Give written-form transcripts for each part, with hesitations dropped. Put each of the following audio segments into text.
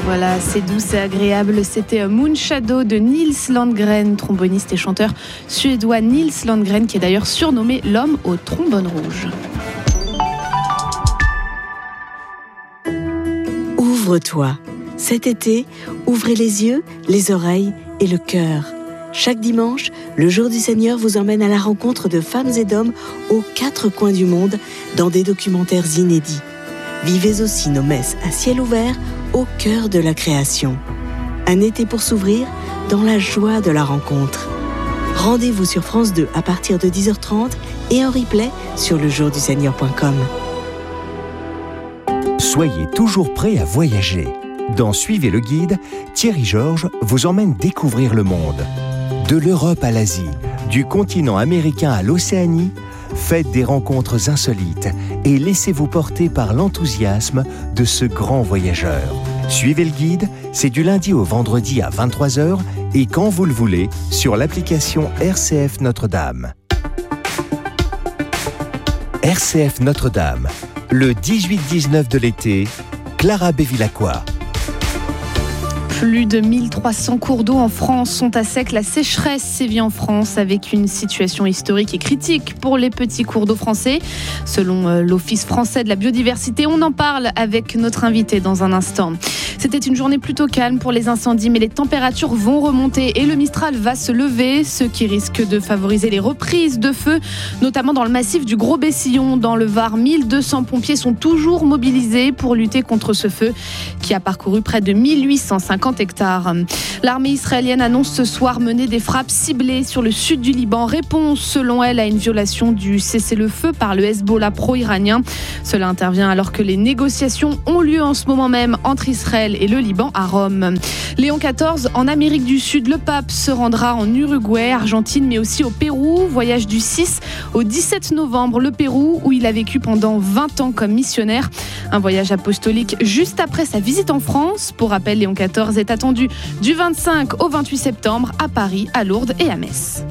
Voilà, c'est doux, c'est agréable. C'était Moonshadow de Nils Landgren, tromboniste et chanteur suédois Nils Landgren, qui est d'ailleurs surnommé l'homme au trombone rouge. Ouvre-toi. Cet été, ouvrez les yeux, les oreilles et le cœur. Chaque dimanche, le Jour du Seigneur vous emmène à la rencontre de femmes et d'hommes aux 4 coins du monde dans des documentaires inédits. Vivez aussi nos messes à ciel ouvert au cœur de la création. Un été pour s'ouvrir dans la joie de la rencontre. Rendez-vous sur France 2 à partir de 10h30 et en replay sur lejourduseigneur.com. Soyez toujours prêts à voyager. Dans Suivez le guide, Thierry Georges vous emmène découvrir le monde. De l'Europe à l'Asie, du continent américain à l'Océanie, faites des rencontres insolites et laissez-vous porter par l'enthousiasme de ce grand voyageur. Suivez le guide, c'est du lundi au vendredi à 23h et quand vous le voulez sur l'application RCF Notre-Dame. RCF Notre-Dame, le 18-19 de l'été, Clara Bevilacqua. Plus de 1300 cours d'eau en France sont à sec. La sécheresse sévit en France avec une situation historique et critique pour les petits cours d'eau français. Selon l'Office français de la biodiversité, on en parle avec notre invité dans un instant. C'était une journée plutôt calme pour les incendies, mais les températures vont remonter et le Mistral va se lever, ce qui risque de favoriser les reprises de feu, notamment dans le massif du Gros-Bessillon. Dans le Var, 1200 pompiers sont toujours mobilisés pour lutter contre ce feu qui a parcouru près de 1850 hectares. L'armée israélienne annonce ce soir mener des frappes ciblées sur le sud du Liban. Réponse, selon elle, à une violation du cessez-le-feu par le Hezbollah pro-iranien. Cela intervient alors que les négociations ont lieu en ce moment même entre Israël et le Liban à Rome. Léon XIV en Amérique du Sud, le pape se rendra en Uruguay, Argentine, mais aussi au Pérou. Voyage du 6 au 17 novembre, le Pérou, où il a vécu pendant 20 ans comme missionnaire. Un voyage apostolique juste après sa visite en France. Pour rappel, Léon XIV est attendu du 25 au 28 septembre à Paris, à Lourdes et à Metz.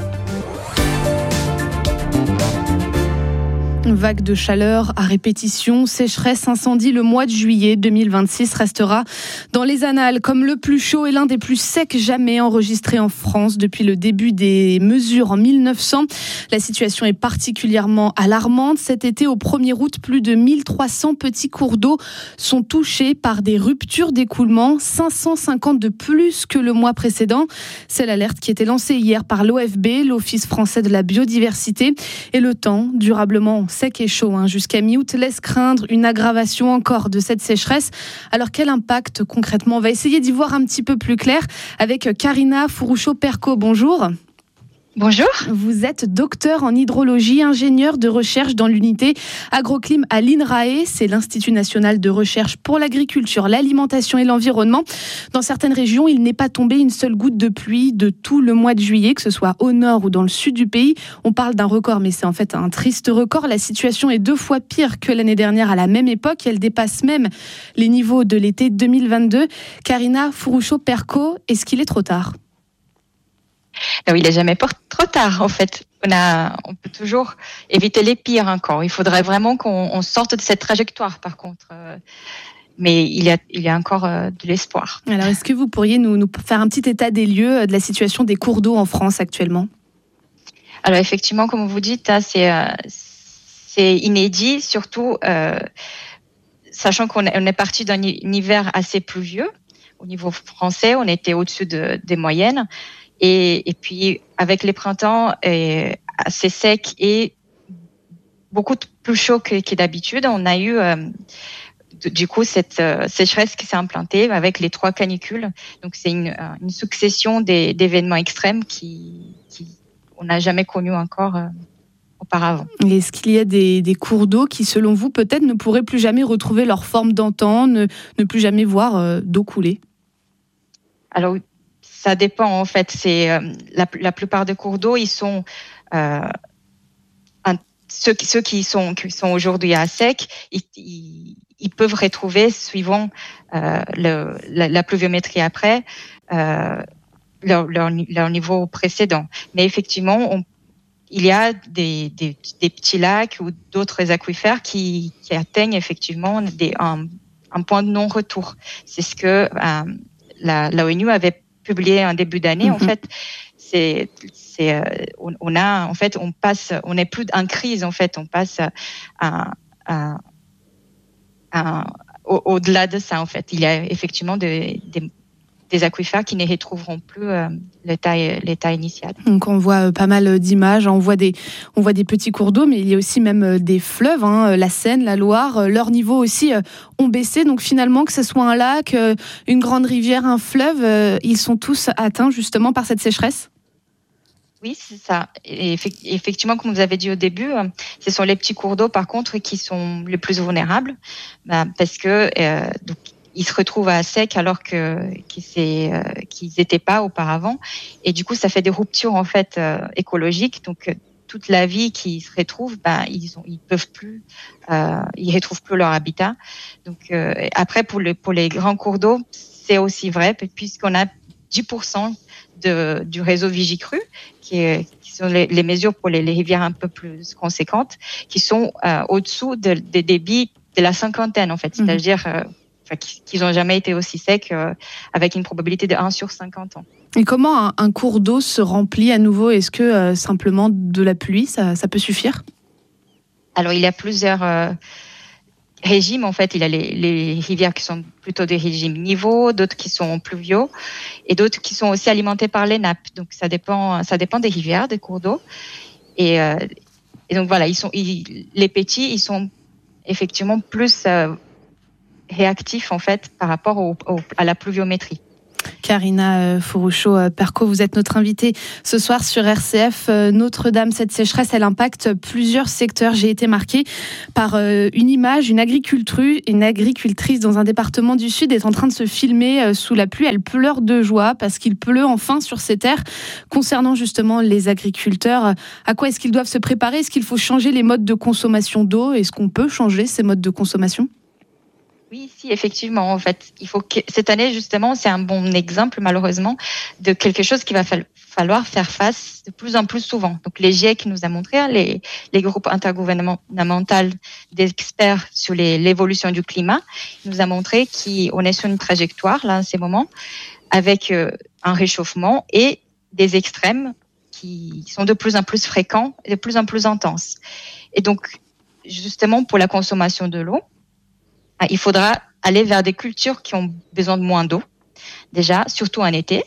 Vague de chaleur à répétition, sécheresse, incendie, le mois de juillet 2026 restera dans les annales comme le plus chaud et l'un des plus secs jamais enregistrés en France depuis le début des mesures en 1900. La situation est particulièrement alarmante. Cet été, au 1er août, plus de 1300 petits cours d'eau sont touchés par des ruptures d'écoulement, 550 de plus que le mois précédent. C'est l'alerte qui était lancée hier par l'OFB, l'Office français de la biodiversité, et le temps durablement sec et chaud jusqu'à mi-août laisse craindre une aggravation encore de cette sécheresse. Alors quel impact concrètement ? On va essayer d'y voir un petit peu plus clair avec Karina Fourouchot-Perco. Bonjour. Bonjour. Vous êtes docteur en hydrologie, ingénieur de recherche dans l'unité agroclim à l'INRAE, c'est l'Institut national de recherche pour l'agriculture, l'alimentation et l'environnement. Dans certaines régions, il n'est pas tombé une seule goutte de pluie de tout le mois de juillet, que ce soit au nord ou dans le sud du pays. On parle d'un record, mais c'est en fait un triste record. La situation est 2 fois pire que l'année dernière à la même époque. Elle dépasse même les niveaux de l'été 2022. Karina Fourouchot-Perco, est-ce qu'il est trop tard ? Non, il n'est jamais trop tard, en fait. On peut toujours éviter les pires encore. Il faudrait vraiment qu'on sorte de cette trajectoire, par contre. Mais il y a encore de l'espoir. Alors, est-ce que vous pourriez nous faire un petit état des lieux de la situation des cours d'eau en France actuellement ? Alors, effectivement, comme vous dites, c'est inédit, surtout sachant qu'on est parti d'un hiver assez pluvieux. Au niveau français, on était au-dessus des moyennes. Et puis, avec les printemps assez secs et beaucoup plus chaud que d'habitude, on a eu du coup cette sécheresse qui s'est implantée avec les 3 canicules. Donc, c'est une succession d'événements extrêmes qu'on n'a jamais connus encore auparavant. Est-ce qu'il y a des cours d'eau qui, selon vous, peut-être ne pourraient plus jamais retrouver leur forme d'antan, ne plus jamais voir d'eau couler ? Alors, ça dépend en fait. C'est la plupart des cours d'eau, ils sont ceux qui sont aujourd'hui à sec, ils peuvent retrouver suivant la pluviométrie après leur niveau précédent. Mais effectivement, il y a des petits lacs ou d'autres aquifères qui atteignent effectivement un point de non-retour. C'est ce que l'ONU avait publié en début d'année. En fait, on n'est plus en crise. En fait, on passe au-delà de ça. En fait, il y a effectivement des aquifères qui ne retrouveront plus l'état initial. Donc on voit pas mal d'images, on voit des petits cours d'eau, mais il y a aussi même des fleuves, la Seine, la Loire, leurs niveaux aussi ont baissé. Donc finalement, que ce soit un lac, une grande rivière, un fleuve, ils sont tous atteints justement par cette sécheresse. Oui, c'est ça. Et effectivement, comme vous avez dit au début, ce sont les petits cours d'eau, par contre, qui sont les plus vulnérables, parce que donc, ils se retrouvent à sec alors qu'ils n'étaient pas auparavant. Et du coup, ça fait des ruptures en fait écologiques. Donc, toute la vie qui se retrouve, ils retrouvent plus leur habitat. Donc, après, pour les grands cours d'eau, c'est aussi vrai, puisqu'on a 10% du réseau Vigicru, qui sont les mesures pour les rivières un peu plus conséquentes, qui sont au-dessous des débits de la cinquantaine, en fait. C'est-à-dire qu'ils n'ont jamais été aussi secs, avec une probabilité de 1 sur 50 ans. Et comment un cours d'eau se remplit à nouveau ? Est-ce que simplement de la pluie, ça peut suffire ? Alors, il y a plusieurs régimes. En fait, il y a les rivières qui sont plutôt des régimes niveaux, d'autres qui sont pluviaux, et d'autres qui sont aussi alimentées par les nappes. Donc, ça dépend des rivières, des cours d'eau. Et donc, voilà, les petits, ils sont effectivement plus réactifs en fait par rapport à la pluviométrie. Karina Fourrouchot-Percot, vous êtes notre invitée ce soir sur RCF. Notre-Dame, cette sécheresse, elle impacte plusieurs secteurs. J'ai été marquée par une image, une agricultrice dans un département du Sud est en train de se filmer sous la pluie. Elle pleure de joie parce qu'il pleut enfin sur ses terres. Concernant justement les agriculteurs, à quoi est-ce qu'ils doivent se préparer ? Est-ce qu'il faut changer les modes de consommation d'eau ? Est-ce qu'on peut changer ces modes de consommation ? Oui, si, effectivement. En fait, cette année, justement, c'est un bon exemple, malheureusement, de quelque chose qu'il va falloir faire face de plus en plus souvent. Donc, les GIEC nous a montré, les groupes intergouvernementaux d'experts sur l'évolution du climat, nous a montré qu'on est sur une trajectoire, là, en ces moments, avec un réchauffement et des extrêmes qui sont de plus en plus fréquents et de plus en plus intenses. Et donc, justement, pour la consommation de l'eau, il faudra aller vers des cultures qui ont besoin de moins d'eau, déjà, surtout en été,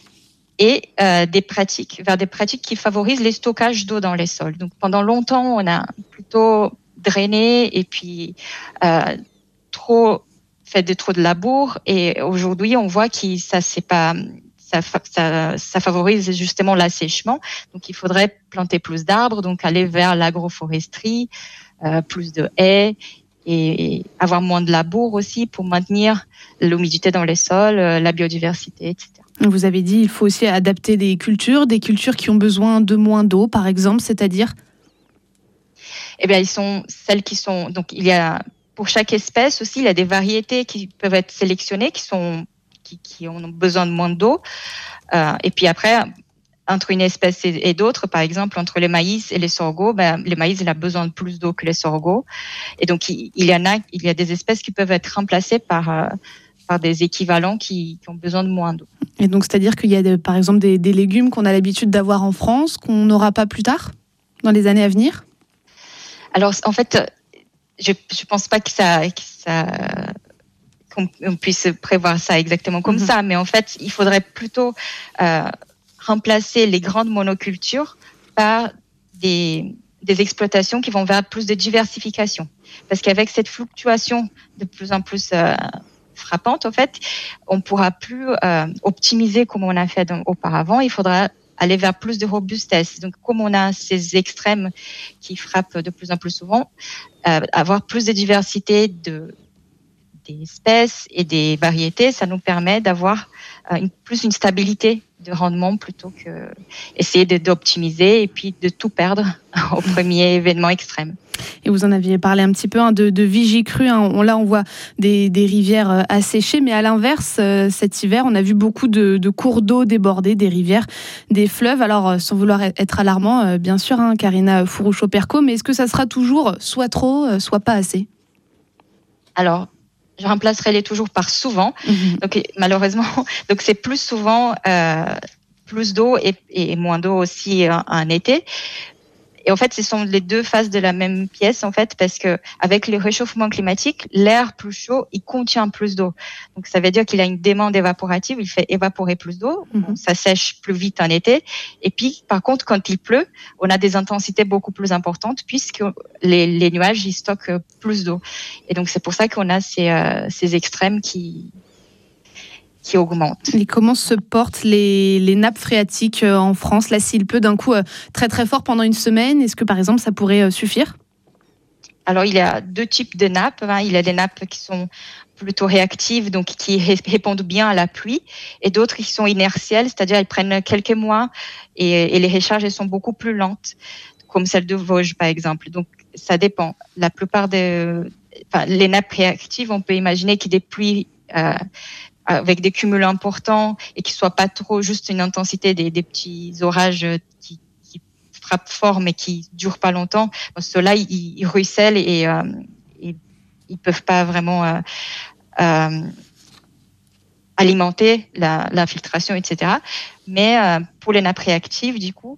et vers des pratiques qui favorisent les stockages d'eau dans les sols. Donc, pendant longtemps, on a plutôt drainé et puis fait trop de labour. Et aujourd'hui, on voit que ça favorise justement l'assèchement. Donc, il faudrait planter plus d'arbres, donc aller vers l'agroforesterie, plus de haies, et avoir moins de labour aussi pour maintenir l'humidité dans les sols, la biodiversité, etc. Vous avez dit qu'il faut aussi adapter des cultures qui ont besoin de moins d'eau, par exemple, c'est-à-dire ? Eh bien, ils sont celles qui sont... Donc, il y a, pour chaque espèce aussi, il y a des variétés qui peuvent être sélectionnées, qui ont besoin de moins d'eau. Et puis après... Entre une espèce et d'autres, par exemple, entre les maïs et les sorgho, le maïs, il a besoin de plus d'eau que les sorgho. Et donc, il y a des espèces qui peuvent être remplacées par des équivalents qui ont besoin de moins d'eau. Et donc, c'est-à-dire qu'il y a, par exemple, des légumes qu'on a l'habitude d'avoir en France, qu'on n'aura pas plus tard, dans les années à venir ? Alors, en fait, je pense pas qu'on puisse prévoir ça exactement comme ça, mais en fait, il faudrait plutôt... remplacer les grandes monocultures par des exploitations qui vont vers plus de diversification. Parce qu'avec cette fluctuation de plus en plus frappante, en fait, on ne pourra plus optimiser comme on a fait auparavant. Il faudra aller vers plus de robustesse. Donc, comme on a ces extrêmes qui frappent de plus en plus souvent, avoir plus de diversité des espèces et des variétés, ça nous permet d'avoir plus une stabilité de rendement plutôt que essayer d'optimiser et puis de tout perdre au premier événement extrême. Et vous en aviez parlé un petit peu de Vigicru. Là, on voit des rivières asséchées, mais à l'inverse, cet hiver, on a vu beaucoup de cours d'eau débordés, des rivières, des fleuves. Alors, sans vouloir être alarmant, bien sûr, Karina Fourrouchot-Percot, mais est-ce que ça sera toujours soit trop, soit pas assez ? Alors, je remplacerai les toujours par souvent. Donc malheureusement, donc c'est plus souvent plus d'eau et moins d'eau aussi en été. Et en fait, ce sont les deux faces de la même pièce, en fait, parce que avec le réchauffement climatique, l'air plus chaud, il contient plus d'eau. Donc, ça veut dire qu'il a une demande évaporative, il fait évaporer plus d'eau, ça sèche plus vite en été. Et puis, par contre, quand il pleut, on a des intensités beaucoup plus importantes puisque les nuages, ils stockent plus d'eau. Et donc, c'est pour ça qu'on a ces extrêmes qui augmentent. Et comment se portent les nappes phréatiques en France? Là, s'il pleut d'un coup très très fort pendant une semaine, est-ce que par exemple ça pourrait suffire? Alors, il y a deux types de nappes. Il y a des nappes qui sont plutôt réactives, donc qui répondent bien à la pluie, et d'autres qui sont inertielles, c'est-à-dire elles prennent quelques mois et les recharges elles sont beaucoup plus lentes, comme celle de Vosges par exemple. Donc, ça dépend. La plupart les nappes réactives, on peut imaginer qu'il y ait des pluies avec des cumuls importants et qui soient pas trop juste une intensité des petits orages qui frappent fort mais qui durent pas longtemps. Ceux-là, ils ruissellent et ils peuvent pas vraiment alimenter l'infiltration, etc. Mais pour les nappes réactives, du coup,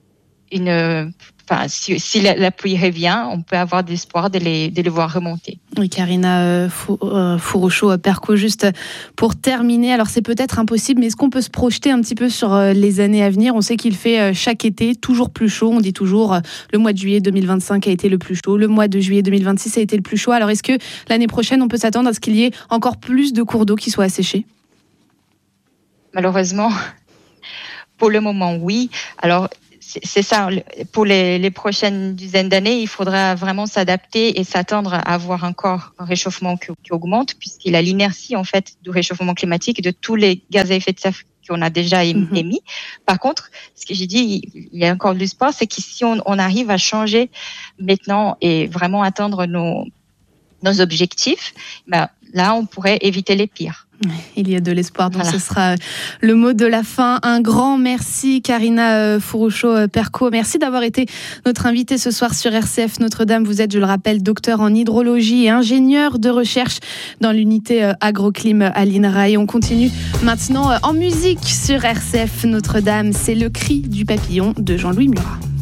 si la pluie revient, on peut avoir de l'espoir de les voir remonter. Oui, Karina Fourochot-Percot, juste pour terminer, alors c'est peut-être impossible, mais est-ce qu'on peut se projeter un petit peu sur les années à venir? On sait qu'il fait chaque été toujours plus chaud, on dit toujours le mois de juillet 2025 a été le plus chaud, le mois de juillet 2026 a été le plus chaud. Alors est-ce que l'année prochaine, on peut s'attendre à ce qu'il y ait encore plus de cours d'eau qui soient asséchés? Malheureusement, pour le moment, oui. Alors, c'est ça, pour les prochaines dizaines d'années, il faudra vraiment s'adapter et s'attendre à avoir encore un réchauffement qui augmente, puisqu'il a l'inertie en fait du réchauffement climatique et de tous les gaz à effet de serre qu'on a déjà émis. Par contre, ce que j'ai dit, il y a encore de l'espoir, c'est que si on arrive à changer maintenant et vraiment atteindre nos objectifs, là, on pourrait éviter les pires. Il y a de l'espoir, donc ce sera le mot de la fin. Un grand merci Karina Fourochot-Percot. Merci d'avoir été notre invitée ce soir sur RCF Notre-Dame. Vous êtes, je le rappelle, docteur en hydrologie et ingénieur de recherche dans l'unité agroclim à l'INRA. Et on continue maintenant en musique sur RCF Notre-Dame. C'est Le Cri du papillon de Jean-Louis Murat.